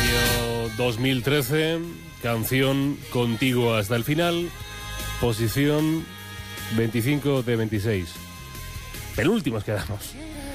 Año 2013, canción Contigo hasta el final, posición 25 de 26. Penúltimos quedamos.